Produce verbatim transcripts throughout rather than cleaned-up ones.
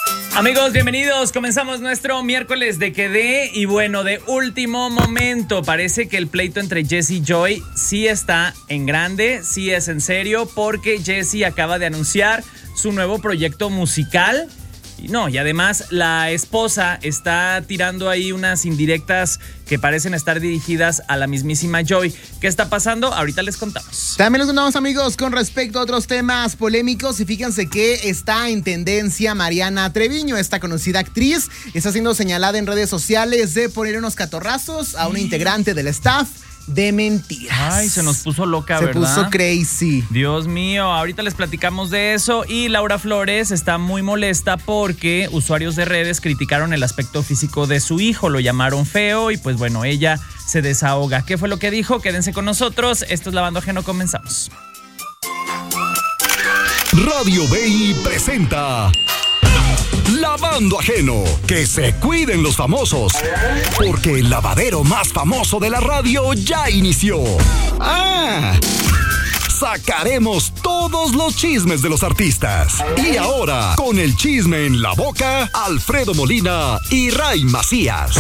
Amigos, bienvenidos. Comenzamos nuestro miércoles de Quedé y bueno, de último momento, parece que el pleito entre Jesse y Joy sí está en grande, sí es en serio, porque Jesse acaba de anunciar su nuevo proyecto musical. No, y además la esposa está tirando ahí unas indirectas que parecen estar dirigidas a la mismísima Joy. ¿Qué está pasando? Ahorita les contamos. También les contamos, amigos, con respecto a otros temas polémicos. Y fíjense que está en tendencia Mariana Treviño, esta conocida actriz. Está siendo señalada en redes sociales de poner unos catorrazos a una integrante del staff de mentiras. Ay, se nos puso loca, se ¿verdad? Se puso crazy. Dios mío, ahorita les platicamos de eso. Y Laura Flores está muy molesta porque usuarios de redes criticaron el aspecto físico de su hijo, lo llamaron feo y pues bueno, ella se desahoga. ¿Qué fue lo que dijo? Quédense con nosotros. Esto es Lavando Ajeno, comenzamos. Radio B I presenta Lavando Ajeno. Que se cuiden los famosos, porque el lavadero más famoso de la radio ya inició. ¡Ah! Sacaremos todos los chismes de los artistas. Y ahora, con el chisme en la boca, Alfredo Molina y Ray Macías.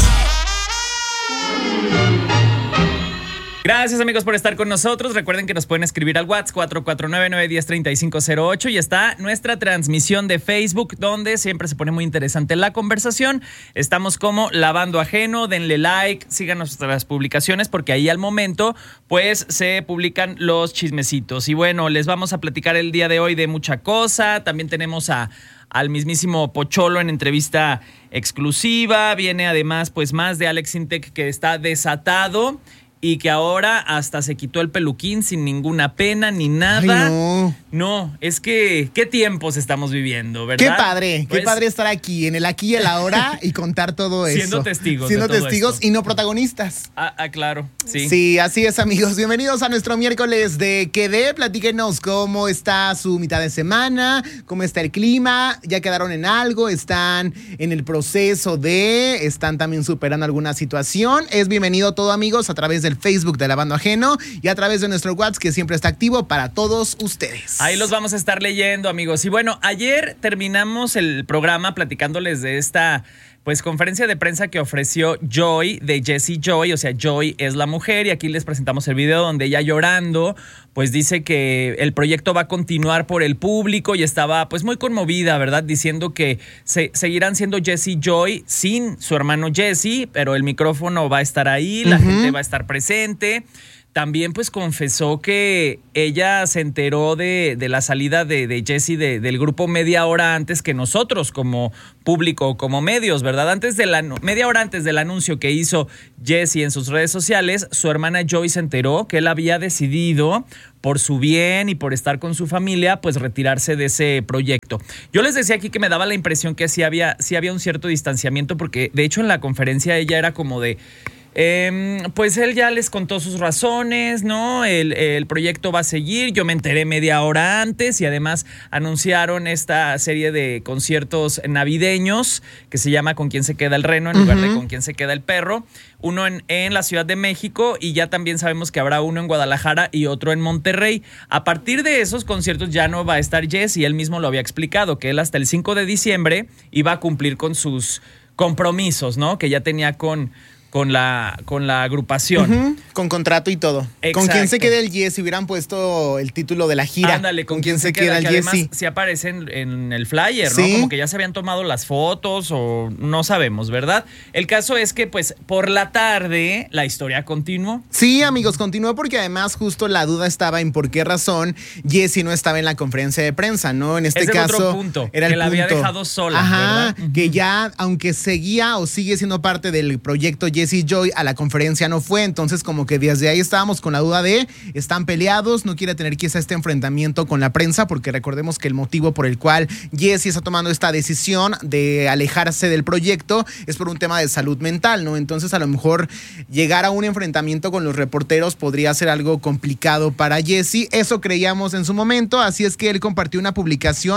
Gracias, amigos, por estar con nosotros. Recuerden que nos pueden escribir al WhatsApp cuatro cuatro nueve, nueve uno cero, tres cinco cero ocho y está nuestra transmisión de Facebook, donde siempre se pone muy interesante la conversación. Estamos como Lavando Ajeno, denle like, sigan nuestras publicaciones porque ahí al momento pues se publican los chismecitos. Y bueno, les vamos a platicar el día de hoy de mucha cosa. También tenemos a al mismísimo Pocholo en entrevista exclusiva. Viene además pues más de Alex Intec, que está desatado y que ahora hasta se quitó el peluquín sin ninguna pena ni nada. Ay, no. No, es que qué tiempos estamos viviendo, ¿verdad? Qué padre, pues, qué padre estar aquí, en el aquí y el ahora y contar todo eso. Siendo testigos. Siendo de todo testigos esto. Y no protagonistas. Ah, ah, claro, sí. Sí, así es, amigos. Bienvenidos a nuestro miércoles de Quedé. Platíquenos cómo está su mitad de semana, cómo está el clima, ya quedaron en algo, están en el proceso de, están también superando alguna situación. Es bienvenido todo, amigos, a través del Facebook de Lavando Ajeno y a través de nuestro WhatsApp, que siempre está activo para todos ustedes. Ahí los vamos a estar leyendo, amigos. Y bueno, ayer terminamos el programa platicándoles de esta pues conferencia de prensa que ofreció Joy, de Jesse Joy, o sea, Joy es la mujer, y aquí les presentamos el video donde ella llorando pues dice que el proyecto va a continuar por el público y estaba pues muy conmovida, ¿verdad? Diciendo que se, seguirán siendo Jesse Joy sin su hermano Jesse, pero el micrófono va a estar ahí, la uh-huh. gente va a estar presente. También pues confesó que ella se enteró de, de la salida de, de Jesse de, del grupo media hora antes que nosotros como público, como medios, ¿verdad? Antes de la, media hora antes del anuncio que hizo Jesse en sus redes sociales, su hermana Joy se enteró que él había decidido, por su bien y por estar con su familia, pues retirarse de ese proyecto. Yo les decía aquí que me daba la impresión que sí había, sí había un cierto distanciamiento, porque de hecho en la conferencia ella era como de... Eh, pues él ya les contó sus razones, ¿no? El, el proyecto va a seguir. Yo me enteré media hora antes y además anunciaron esta serie de conciertos navideños que se llama Con quién se queda el reno en uh-huh. lugar de Con quién se queda el perro. Uno en, en la Ciudad de México y ya también sabemos que habrá uno en Guadalajara y otro en Monterrey. A partir de esos conciertos ya no va a estar Jesse. Él mismo lo había explicado, que él hasta el cinco de diciembre iba a cumplir con sus compromisos, ¿no? Que ya tenía con... Con la, con la agrupación. Uh-huh. Con contrato y todo. Exacto. ¿Con quién se queda el Jesse? Hubieran puesto el título de la gira. Ándale, ¿con, ¿con quién, quién se queda, queda el Jesse? Además, sí aparece en, en el flyer, ¿Sí? ¿no? Como que ya se habían tomado las fotos o no sabemos, ¿verdad? El caso es que, pues, por la tarde la historia continuó. Sí, amigos, continuó porque además justo la duda estaba en por qué razón Jesse no estaba en la conferencia de prensa, ¿no? En este Ese caso otro punto, era el que la punto. había dejado sola, Ajá, ¿verdad? que ya, aunque seguía o sigue siendo parte del proyecto Jesse Joy, a la conferencia no fue, entonces como que desde ahí estábamos con la duda de están peleados, no quiere tener quizá este enfrentamiento con la prensa, porque recordemos que el motivo por el cual Jesse está tomando esta decisión de alejarse del proyecto es por un tema de salud mental, ¿no? Entonces a lo mejor llegar a un enfrentamiento con los reporteros podría ser algo complicado para Jesse, eso creíamos en su momento, así es que él compartió una publicación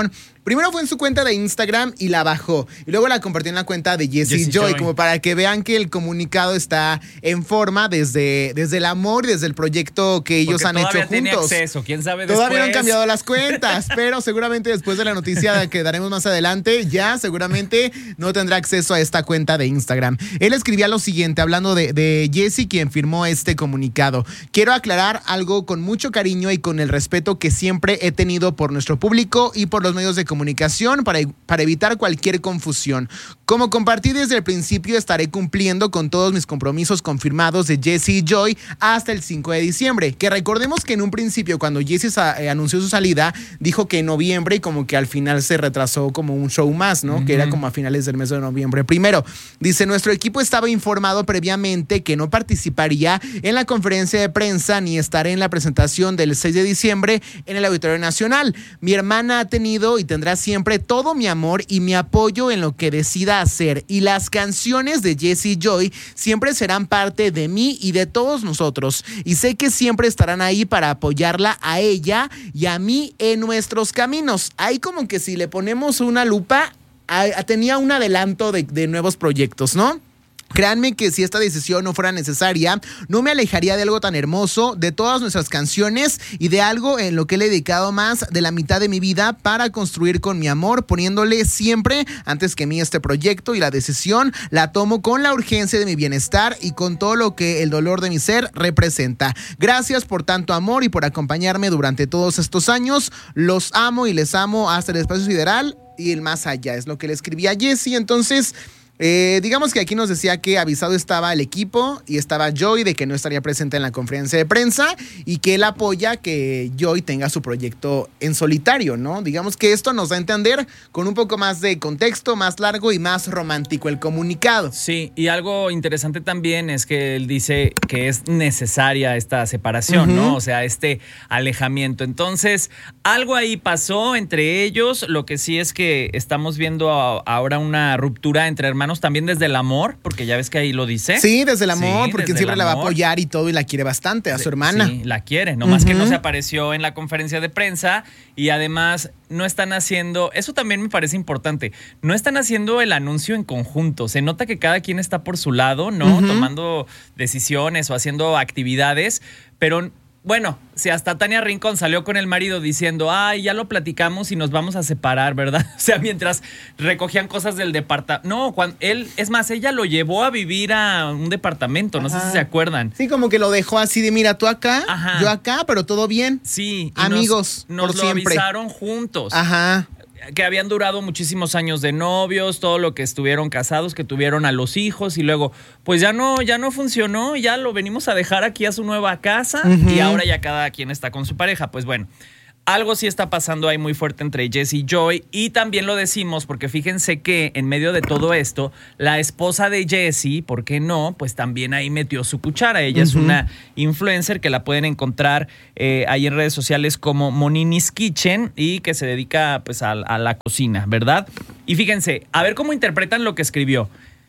Primero fue en su cuenta de Instagram y la bajó. Y luego la compartió en la cuenta de Jessie Joy, Joy, como para que vean que el comunicado está en forma desde, desde el amor y desde el proyecto que ellos Porque han hecho juntos. Tiene acceso, quién sabe después. Todavía no han cambiado las cuentas, pero seguramente después de la noticia que daremos más adelante, ya seguramente no tendrá acceso a esta cuenta de Instagram. Él escribía lo siguiente, hablando de, de Jessie, quien firmó este comunicado. Quiero aclarar algo con mucho cariño y con el respeto que siempre he tenido por nuestro público y por los medios de comunicación para, para evitar cualquier confusión. Como compartí desde el principio, estaré cumpliendo con todos mis compromisos confirmados de Jessie Joy hasta el cinco de diciembre. Que recordemos que en un principio, cuando Jessie sa- eh, anunció su salida, dijo que en noviembre y como que al final se retrasó como un show más, ¿no? Uh-huh. Que era como a finales del mes de noviembre. Primero, dice, nuestro equipo estaba informado previamente que no participaría en la conferencia de prensa ni estaré en la presentación del seis de diciembre en el Auditorio Nacional. Mi hermana ha tenido y tendrá siempre todo mi amor y mi apoyo en lo que decida hacer, y las canciones de Jessie Joy siempre serán parte de mí y de todos nosotros, y sé que siempre estarán ahí para apoyarla a ella y a mí en nuestros caminos. Ahí como que si le ponemos una lupa, a, a, tenía un adelanto de, de nuevos proyectos, ¿no? Créanme que si esta decisión no fuera necesaria, no me alejaría de algo tan hermoso, de todas nuestras canciones y de algo en lo que le he dedicado más de la mitad de mi vida para construir con mi amor, poniéndole siempre antes que mí este proyecto, y la decisión la tomo con la urgencia de mi bienestar y con todo lo que el dolor de mi ser representa. Gracias por tanto amor y por acompañarme durante todos estos años. Los amo y les amo hasta el espacio sideral y el más allá. Es lo que le escribí a Jessie. Entonces, Eh, digamos que aquí nos decía que avisado estaba el equipo y estaba Joy de que no estaría presente en la conferencia de prensa y que él apoya que Joy tenga su proyecto en solitario, ¿no? Digamos que esto nos da a entender con un poco más de contexto, más largo y más romántico el comunicado. Sí, y algo interesante también es que él dice que es necesaria esta separación, uh-huh. ¿no? O sea, este alejamiento. Entonces, algo ahí pasó entre ellos. Lo que sí es que estamos viendo ahora una ruptura entre hermanos también desde el amor, porque ya ves que ahí lo dice. Sí, desde el amor, sí, porque él siempre la va a apoyar y todo, y la quiere bastante a su hermana. Sí, la quiere, nomás uh-huh. que no se apareció en la conferencia de prensa, y además no están haciendo, eso también me parece importante, no están haciendo el anuncio en conjunto. Se nota que cada quien está por su lado, ¿no? Uh-huh. Tomando decisiones o haciendo actividades, pero bueno, si hasta Tania Rincón salió con el marido diciendo, ay, ya lo platicamos y nos vamos a separar, ¿verdad? O sea, mientras recogían cosas del departamento. No, cuando él, es más, ella lo llevó a vivir a un departamento, no Ajá. sé si se acuerdan. Sí, como que lo dejó así de, mira, tú acá, Ajá. yo acá, pero todo bien. Sí. Amigos, nos, nos por lo siempre. avisaron juntos. Ajá. Que habían durado muchísimos años de novios, todo lo que estuvieron casados, que tuvieron a los hijos, y luego, pues ya no, ya no funcionó, ya lo venimos a dejar aquí a su nueva casa, uh-huh. y ahora ya cada quien está con su pareja. Pues bueno, algo sí está pasando ahí muy fuerte entre Jessie Joy, y también lo decimos porque fíjense que en medio de todo esto, la esposa de Jessie, ¿por qué no? Pues también ahí metió su cuchara. Ella uh-huh. es una influencer que la pueden encontrar eh, ahí en redes sociales como Monini's Kitchen, y que se dedica pues a, a la cocina, ¿verdad? Y fíjense, a ver cómo interpretan lo que escribió.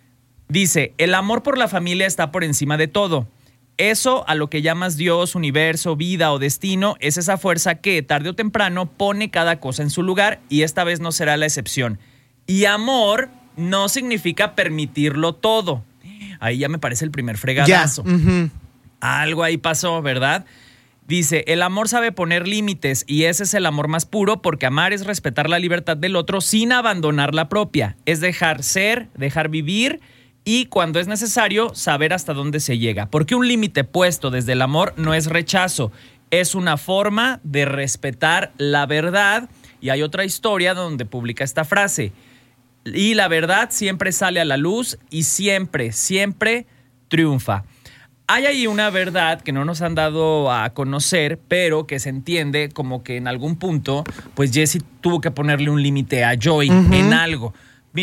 Dice, el amor por la familia está por encima de todo. Eso a lo que llamas Dios, universo, vida o destino es esa fuerza que tarde o temprano pone cada cosa en su lugar, y esta vez no será la excepción. Y amor no significa permitirlo todo. Ahí ya me parece el primer fregadazo. Uh-huh. Algo ahí pasó, ¿verdad? Dice, el amor sabe poner límites, y ese es el amor más puro, porque amar es respetar la libertad del otro sin abandonar la propia. Es dejar ser, dejar vivir, y cuando es necesario, saber hasta dónde se llega. Porque un límite puesto desde el amor no es rechazo, es una forma de respetar la verdad. Y hay otra historia donde publica esta frase: y la verdad siempre sale a la luz y siempre, siempre triunfa. Hay ahí una verdad que no nos han dado a conocer, pero que se entiende como que en algún punto, pues Jessie tuvo que ponerle un límite a Joy uh-huh. en algo. Miren,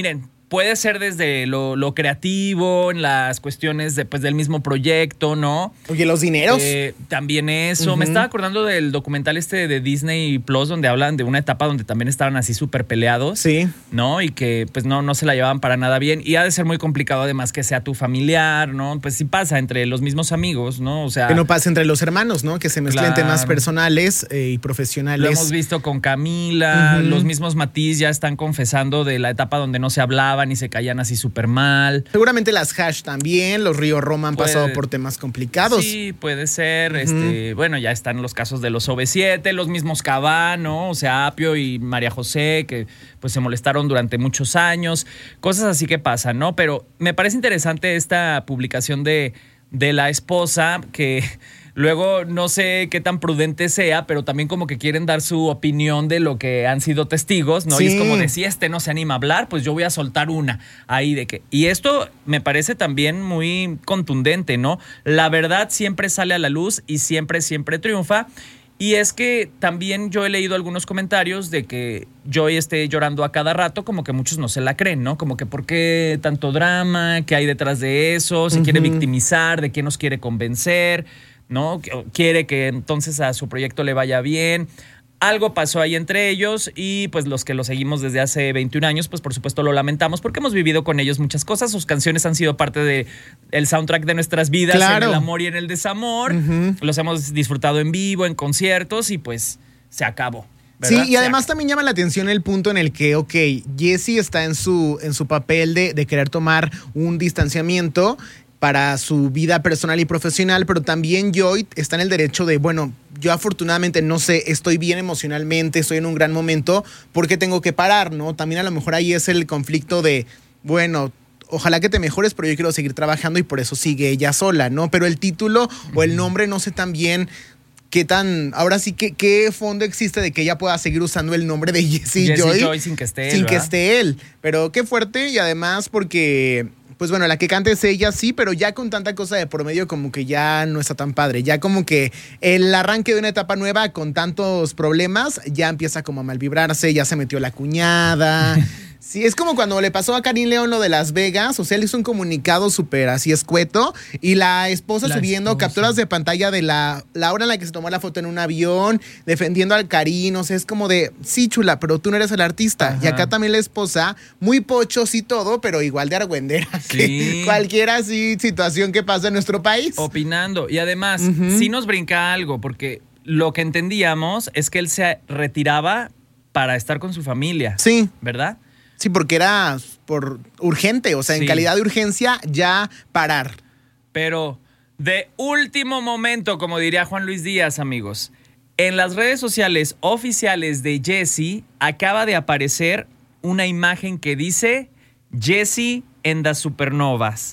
puede ser desde lo, lo creativo, en las cuestiones de, pues, del mismo proyecto, ¿no? Oye, los dineros. Eh, también eso. Uh-huh. Me estaba acordando del documental este de Disney Plus, donde hablan de una etapa donde también estaban así súper peleados. Sí. ¿No? Y que pues no, no se la llevaban para nada bien. Y ha de ser muy complicado además que sea tu familiar, ¿no? Pues sí pasa entre los mismos amigos, ¿no? O sea... Que no pasa entre los hermanos, ¿no? Que se mezclen Claro. temas personales eh, y profesionales. Lo hemos visto con Camila, Uh-huh. los mismos Matiz ya están confesando de la etapa donde no se hablaban y se caían así súper mal. Seguramente las Hash también, los Río Roma han Puede- pasado por temas complicados. Sí, puede ser. este Bueno, ya están los casos de los O V siete, los mismos Cabá, ¿no? O sea, Apio y María José, que pues se molestaron durante muchos años. Cosas así que pasan, ¿no? Pero me parece interesante esta publicación de, de la esposa, que luego no sé qué tan prudente sea, pero también como que quieren dar su opinión de lo que han sido testigos, ¿no? Sí. Y es como de si este no se anima a hablar, pues yo voy a soltar una ahí de que... Y esto me parece también muy contundente, ¿no? La verdad siempre sale a la luz y siempre, siempre triunfa. Y es que también yo he leído algunos comentarios de que Joy esté llorando a cada rato, como que muchos no se la creen, ¿no? Como que ¿por qué tanto drama? ¿Qué hay detrás de eso? ¿Se Uh-huh. quiere victimizar? ¿De qué nos quiere convencer? ¿No? Quiere que entonces a su proyecto le vaya bien. Algo pasó ahí entre ellos y pues los que lo seguimos desde hace veintiún años, pues por supuesto lo lamentamos porque hemos vivido con ellos muchas cosas. Sus canciones han sido parte de el soundtrack de nuestras vidas, Claro. en el amor y en el desamor. Uh-huh. Los hemos disfrutado en vivo, en conciertos y pues se acabó. Sí, ¿verdad? y Se además acabó. también llama la atención el punto en el que, ok, Jessie está en su, en su papel de, de querer tomar un distanciamiento para su vida personal y profesional, pero también Joy está en el derecho de, bueno, yo afortunadamente no sé, estoy bien emocionalmente, estoy en un gran momento, ¿por qué tengo que parar, no? También a lo mejor ahí es el conflicto de, bueno, ojalá que te mejores, pero yo quiero seguir trabajando y por eso sigue ella sola, ¿no? Pero el título o el nombre no sé tan bien qué tan, ahora sí, que qué fondo existe de que ella pueda seguir usando el nombre de Jessie Jessie Joy, Joy sin que esté él, sin que ¿verdad? esté él. Pero qué fuerte y además porque, pues bueno, la que canta es ella, sí, pero ya con tanta cosa de por medio como que ya no está tan padre. Ya como que el arranque de una etapa nueva con tantos problemas ya empieza como a malvibrarse, ya se metió la cuñada. Sí, es como cuando le pasó a Karim León lo de Las Vegas, o sea, él hizo un comunicado súper así escueto y la esposa La subiendo esposa. capturas de pantalla de la, la hora en la que se tomó la foto en un avión, defendiendo al Karim, o sea, es como de, sí, chula, pero tú no eres el artista. Ajá. Y acá también la esposa, muy pochos y todo, pero igual de argüendera que Sí. cualquier así situación que pasa en nuestro país. Opinando. Y además, Ujú. sí nos brinca algo, porque lo que entendíamos es que él se retiraba para estar con su familia. Sí, ¿Verdad? sí, porque era por urgente, o sea, en Sí. calidad de urgencia ya parar. Pero de último momento, como diría Juan Luis Díaz, amigos, en las redes sociales oficiales de Jessie acaba de aparecer una imagen que dice Jessie en las supernovas.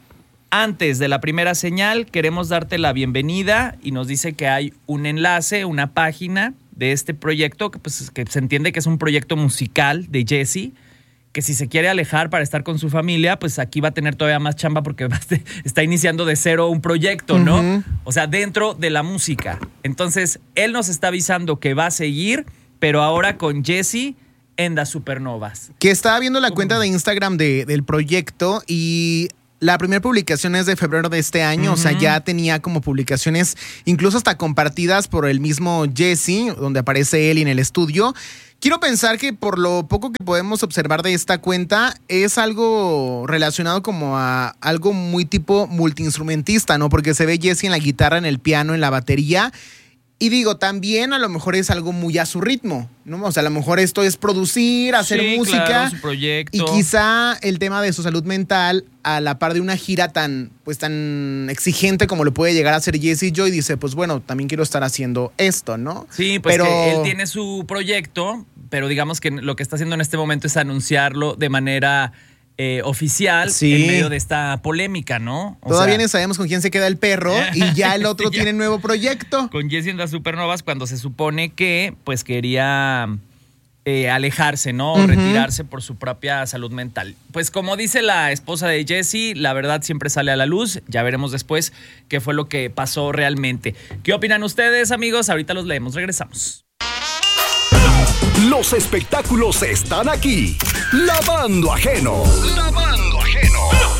Antes de la primera señal, queremos darte la bienvenida y nos dice que hay un enlace, una página de este proyecto, que, pues, que se entiende que es un proyecto musical de Jessie, que si se quiere alejar para estar con su familia, pues aquí va a tener todavía más chamba porque va a- está iniciando de cero un proyecto, ¿no? Ujú. O sea, dentro de la música. Entonces, él nos está avisando que va a seguir, pero ahora con Jessie en las supernovas. Que estaba viendo la cuenta de Instagram de- del proyecto y la primera publicación es de febrero de este año, o sea, Ujú. ya tenía como publicaciones incluso hasta compartidas por el mismo Jessie, donde aparece él y en el estudio. Quiero pensar que por lo poco que podemos observar de esta cuenta es algo relacionado como a algo muy tipo multiinstrumentista, ¿no? Porque se ve Jessie en la guitarra, en el piano, en la batería. Y digo, también a lo mejor es algo muy a su ritmo, ¿no? O sea, a lo mejor esto es producir, hacer Sí, música. claro, su proyecto. Y quizá el tema de su salud mental, a la par de una gira tan, pues, tan exigente como lo puede llegar a ser Jessie Joy, dice, pues bueno, también quiero estar haciendo esto, ¿no? Sí, pues Pero- que él tiene su proyecto, pero digamos que lo que está haciendo en este momento es anunciarlo de manera eh, oficial Sí. en medio de esta polémica, ¿no? O Todavía sea, no sabemos con quién se queda el perro y ya el otro Ya. tiene nuevo proyecto. con Jessie en las supernovas cuando se supone que pues quería eh, alejarse, ¿no? O Ujú. retirarse por su propia salud mental. Pues como dice la esposa de Jessie, la verdad siempre sale a la luz. Ya veremos después qué fue lo que pasó realmente. ¿Qué opinan ustedes, amigos? Ahorita los leemos. Regresamos. Los espectáculos están aquí. Lavando Ajeno. Lavando Ajeno.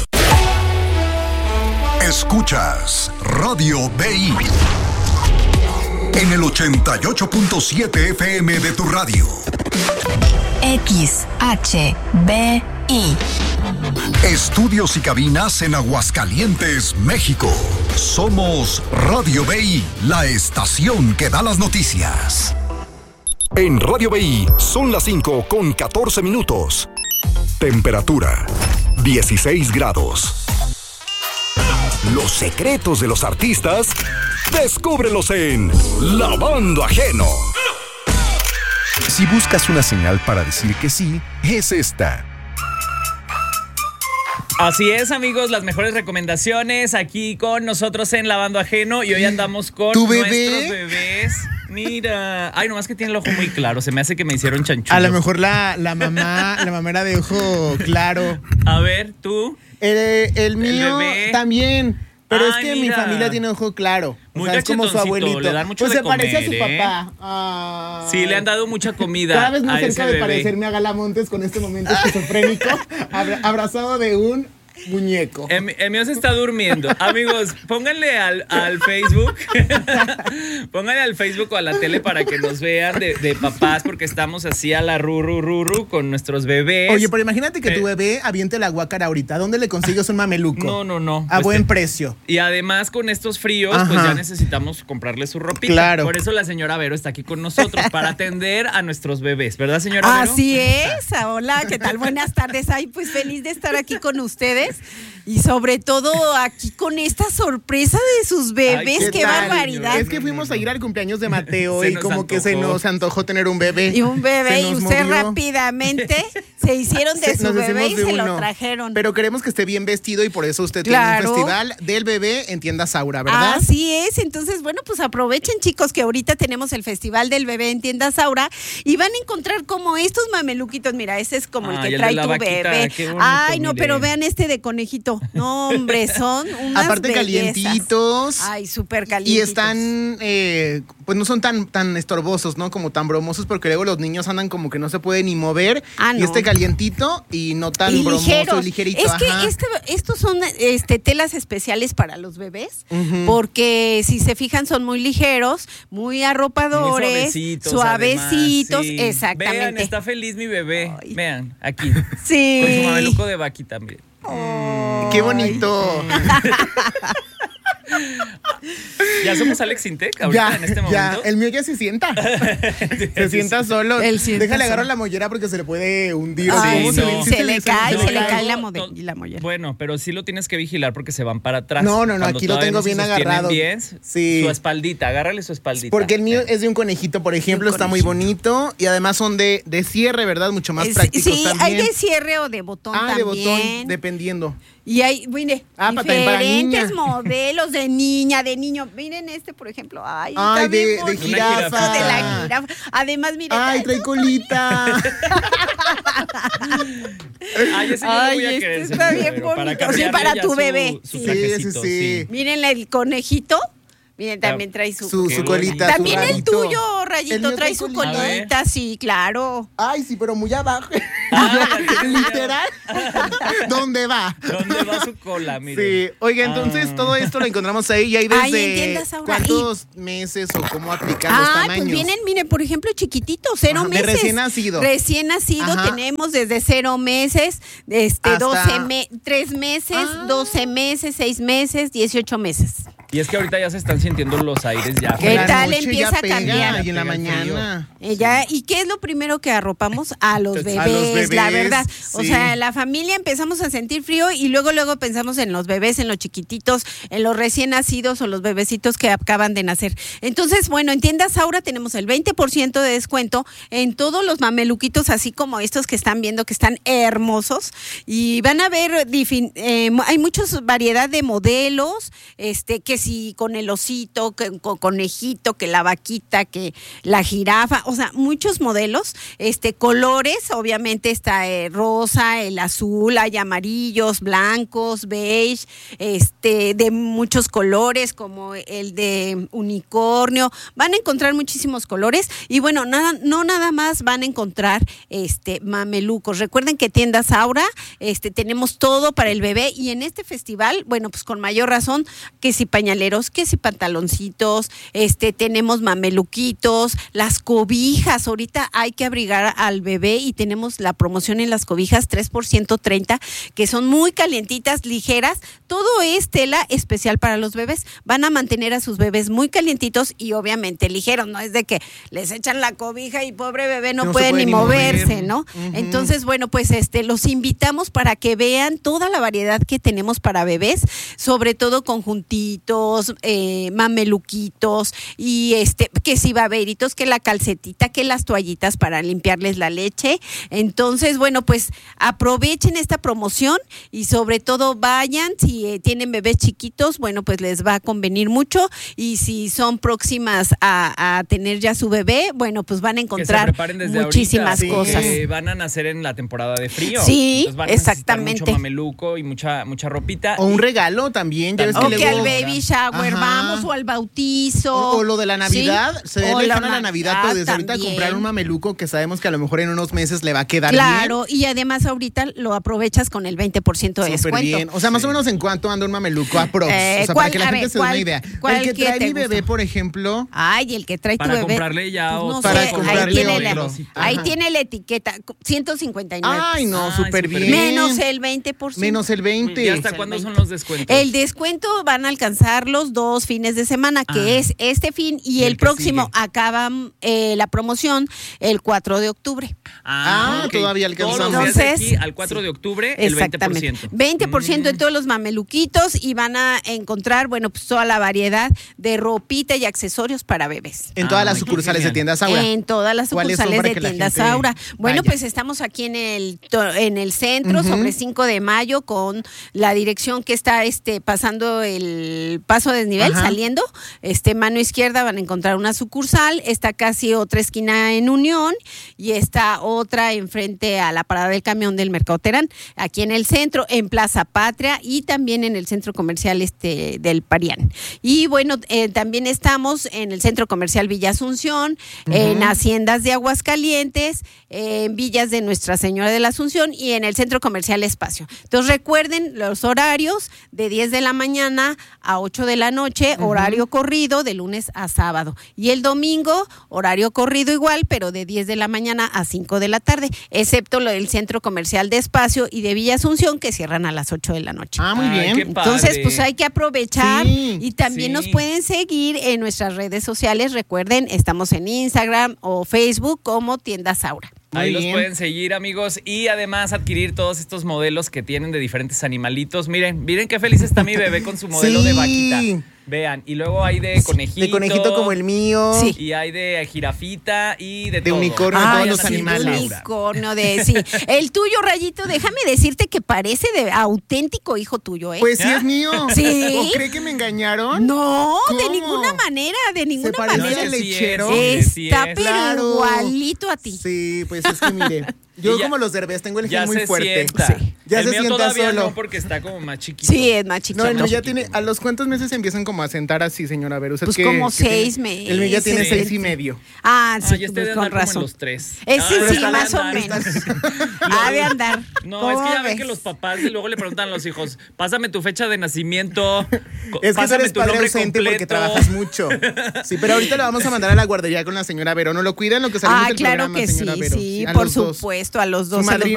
Escuchas Radio B I en el ochenta y ocho punto siete F M de tu radio. X H B I. Estudios y cabinas en Aguascalientes, México. Somos Radio B I, la estación que da las noticias. En Radio B I son las cinco con catorce minutos. Temperatura dieciséis grados. Los secretos de los artistas, descúbrelos en Lavando Ajeno. Si buscas una señal para decir que sí, es esta. Así es, amigos, las mejores recomendaciones aquí con nosotros en Lavando Ajeno. Y hoy andamos con ¿Tu bebé? nuestros bebés. Mira, ay, nomás que tiene el ojo muy claro. Se me hace que me hicieron chanchullo. A lo mejor la, la mamá, la mamá era de ojo claro. A ver, tú. El, el mío bebé. también. Pero Ay, es que mira. mi familia tiene ojo claro. O Muy sea, es como su cachetoncito, abuelito. le dan mucho pues de se parece a su comer, ¿eh? papá. Ah. Sí, le han dado mucha comida. Cada vez más a ese cerca de bebé. parecerme a Gala Montes con este momento esquizofrénico, abra- abrazado de un muñeco. El, el mío se está durmiendo. Amigos, pónganle al, al Facebook. Pónganle al Facebook o a la tele para que nos vean de, de papás, porque estamos así a la ruru ruru con nuestros bebés. Oye, pero imagínate que Eh. tu bebé aviente la guácara ahorita. ¿Dónde le consigues un mameluco? No, no, no. A Pues buen te- precio. Y además con estos fríos, Ajá. pues ya necesitamos comprarle su ropita. Claro. Por eso la señora Vero está aquí con nosotros para atender a nuestros bebés, ¿verdad, señora Vero? Así es, hola, ¿qué tal? Buenas tardes. Ay, pues feliz de estar aquí con ustedes y sobre todo aquí con esta sorpresa de sus bebés, Ay, qué, ¿qué tal, barbaridad. Es que fuimos a ir al cumpleaños de Mateo Se y nos como que se antojó. nos antojó tener un bebé. Y un bebé, Se y nos usted movió. rápidamente se hicieron de Se- su nos bebé deshicimos y de se lo uno. trajeron. Pero queremos que esté bien vestido y por eso usted Claro. tiene un festival del bebé en Tienda Saura, ¿verdad? Así es, entonces bueno, pues aprovechen, chicos, que ahorita tenemos el Festival del Bebé en Tienda Saura y van a encontrar como estos mameluquitos, mira, ese es como el Ay, que el de trae la tu vaquita, bebé. qué bonito, Ay, no, mire. pero vean este de conejito. No, hombre, son unas Aparte bellezas. calientitos. Ay, súper Y calientitos. están, eh, pues no son tan, tan estorbosos, ¿no? Como tan bromosos, porque luego los niños andan como que no se pueden ni mover. Ah, Y no. este calientito y no tan Y bromoso ligeros. y ligerito. Es que ajá. este, estos son este, telas especiales para los bebés, Ujú. porque si se fijan son muy ligeros, muy arropadores, Muy suavecitos. suavecitos, además, sí. exactamente. Vean, está feliz mi bebé. Ay. Vean, aquí. Sí. Con su mameluco de vaqui también. Qué bonito. Ya somos Alex Intec ahorita Ya, en este ya, momento. el mío ya se sienta. Se sienta solo. Él sienta Déjale agarrar solo. la mollera porque se le puede hundir. Ay, ¿Cómo sí, no. sí se le cae, No, se le no, cae no, la, no, mode- no. y la mollera. Bueno, pero sí lo tienes que vigilar porque se van para atrás. No, no, no, Cuando aquí lo todavía tengo no se bien sostienen agarrado. bien, Sí. Su espaldita, agárrale su espaldita. Porque el mío es de un conejito, por ejemplo, Un está muy conejito. bonito. Y además son de, de cierre, ¿verdad? Mucho más Es- prácticos sí, también. hay de cierre o de botón Ah, de también. botón, dependiendo. Y hay, mire, Ah, pa- también para diferentes niña. modelos de niña, de niño. Miren este, por ejemplo. Ay, Ay, está de- bien de bonito. jirafa. De la jirafa. Además, miren. Ay, trae colita. Ay, ese yo lo Ay, voy a este querer, está señora bien Vero, bonito. para Sí, cambiarle para ya tu su- bebé. su Sí, trajecito, sí, sí. Miren el conejito. Miren, también trae su, Su, Qué su bonito. colita. También su el rabito. tuyo, El Rayito, mío trae su colita. colita, sí, claro. Ay, sí, pero muy abajo. Ah, Literal. ¿Dónde va? ¿Dónde va su cola? Mire. Sí, oiga, entonces Ah. todo esto lo encontramos ahí y hay Ahí en desde tiendas ahora. cuántos meses o cómo aplicar los Ah, tamaños. pues vienen, miren, por ejemplo, chiquititos, cero Ajá, de meses. recién nacido. Recién nacido Ajá. tenemos desde cero meses, este, Hasta- doce me- tres meses, Ah. doce meses, seis meses, dieciocho meses. Y es que ahorita ya se están sintiendo los aires ya. ¿Qué En la tal noche empieza ya a cambiar? pega, y en la Pega el frío. mañana. Eh, ya, ¿y qué es lo primero que arropamos? A los bebés, A los bebés, la verdad. O sí. sea, la familia empezamos a sentir frío y luego luego pensamos en los bebés, en los chiquititos, en los recién nacidos o los bebecitos que acaban de nacer. Entonces, bueno, en Tiendas Saura tenemos el veinte por ciento de descuento en todos los mameluquitos, así como estos que están viendo que están hermosos. Y van a ver, difin- eh, hay mucha variedad de modelos, este, que que si con el osito, que con conejito, que la vaquita, que la jirafa, o sea, muchos modelos, este, colores, obviamente está eh, rosa, el azul, hay amarillos, blancos, beige, este, de muchos colores, como el de unicornio, van a encontrar muchísimos colores, y bueno, nada, no nada más van a encontrar este mamelucos. Recuerden que Tiendas Aura, este, tenemos todo para el bebé, y en este festival, bueno, pues con mayor razón, que si pañaleros, que si pantaloncitos, este, tenemos mameluquitos, las cobijas, ahorita hay que abrigar al bebé y tenemos la promoción en las cobijas tres por ciento treinta, que son muy calientitas, ligeras, todo es tela especial para los bebés, van a mantener a sus bebés muy calientitos y obviamente ligeros, no es de que les echan la cobija y pobre bebé no, No se puede, puede ni ni moverse, mover. ¿no? Ujú. Entonces, bueno, pues este, los invitamos para que vean toda la variedad que tenemos para bebés, sobre todo conjuntitos, eh, mameluquitos, y este, que si baberitos, que la calcetita, que las toallitas para limpiarles la leche. Entonces, bueno, pues aprovechen esta promoción y sobre todo vayan, si eh, tienen bebés chiquitos, bueno, pues les va a convenir mucho, y si son próximas a, a tener ya su bebé, bueno, pues van a Que se encontrar preparen desde muchísimas ahorita, cosas. porque van a nacer en la temporada de frío. Sí, Entonces van a necesitar exactamente. mucho mameluco y mucha, mucha ropita. O un Y- regalo también, ya ves O que que luego... al baby shower Ajá. vamos, o al bautizo. O, o lo de la Navidad, ¿sí? se ve O lejano a la na- Navidad, ah, pero desde ahorita también. comprar un mameluco que sabemos que a lo mejor en unos meses le va a quedar Claro, y además ahorita lo aprovechas con el veinte por ciento de bien. Súper descuento. bien. O sea, más o menos en cuánto anda un mameluco aprox. Eh, o sea, ¿cuál? para que la A gente ver, se dé una ¿cuál- idea. cuál El que que trae te mi bebé, gusta? por ejemplo, Ay, el que trae Para tu bebé. comprarle ya pues no otro. Para sé, comprarle ahí tiene, la, otro. ahí Ajá. tiene la etiqueta, ciento cincuenta y nueve. ay, no, Ay, súper súper bien. Menos el veinte por ciento. Menos el veinte. ¿Y hasta el cuándo son veinte. los descuentos? El descuento van a alcanzar los dos fines de semana, que Ah. es este fin y, Y el el que próximo. sigue. Acaban eh, la promoción el cuatro de octubre. Ah, ok. todavía alcanzamos. Todos los días de aquí Entonces, al cuatro sí. de octubre, el veinte por Exactamente. ciento. veinte por ciento en Mm. todos los mameluquitos, y van a encontrar, bueno, pues toda la variedad de ropita y accesorios para bebés. En todas Ay, las qué sucursales de genial. Tiendas Aura. En todas las ¿Cuáles son sucursales para de que la Tiendas gente Aura. Bueno, vaya? pues estamos aquí en el to- en el centro, Ujú. sobre cinco de mayo, con la dirección que está este pasando el paso de desnivel, Ajá. saliendo, este mano izquierda van a encontrar una sucursal, está casi otra esquina en Unión, y está otra enfrente a la parada del camión del Mercado Terán, aquí en el centro, en Plaza Patria, y también en el centro comercial este del Parián. Y bueno, eh, también estamos en el centro comercial Villa Asunción, en Haciendas de Aguascalientes, en Villas de Nuestra Señora de la Asunción y en el centro comercial Espacio. Entonces recuerden los horarios: de diez de la mañana a ocho de la noche, horario corrido de lunes a sábado. Y el domingo, horario corrido igual, pero de diez de la mañana a cinco de la tarde, excepto lo del centro comercial de Espacio y de Villa Asunción, que cierran a las ocho de la noche. Ah, muy Ay, bien. qué Entonces, padre. pues hay que aprovechar, Sí, y también sí. nos pueden seguir en nuestras redes sociales. Recuerden, estamos en Instagram o Facebook como Tiendas Aura. Ahí Muy los bien. pueden seguir, amigos, y además adquirir todos estos modelos que tienen de diferentes animalitos. Miren, miren qué feliz está mi bebé con su modelo de Sí. vaquita. Vean, y luego hay de conejito. De conejito como el mío. Sí. Y hay de jirafita y de, De todo. unicornio, de Vayan todos los a seguir animales. a Laura. Unicornio de sí. El tuyo, Rayito, déjame decirte que parece de auténtico hijo tuyo, ¿eh? Pues sí es mío. Sí. ¿O cree que me engañaron? No, de ¿Cómo? ninguna manera, de ninguna parece manera. al No, sí es, lechero. mire, sí Está es. pero Claro. igualito a ti. Sí, pues es que mire, yo Y ya- como los derbés tengo el Ya gen muy se fuerte. sienta. Sí. Ya el se mío sienta todavía solo. no, porque está como más chiquito. Sí, es más chiquito. No, el mío ya chiquito. tiene, ¿a los cuántos meses se empiezan como a sentar así, señora Vero? O sea, Pues que- como que seis tiene- El mío ya meses. tiene Sí. seis y medio. Ah, sí, Ah, ya este pues de con andar como en razón. los tres. Ese Ah, sí, pero está más de o andar. menos. Ha de andar. No, es que ¿Cómo ya ven que ves? los papás luego le preguntan a los hijos, pásame tu fecha de nacimiento, co- Es que tú pásame eres tu padre nombre ausente completo. porque trabajas mucho. Sí, pero ahorita lo vamos a mandar a la guardería con la señora Vero. ¿No lo cuidan lo que salimos Ah, del claro programa, que señora sí, Vero? sí, a por los dos. supuesto, a los Su dos. a los madrina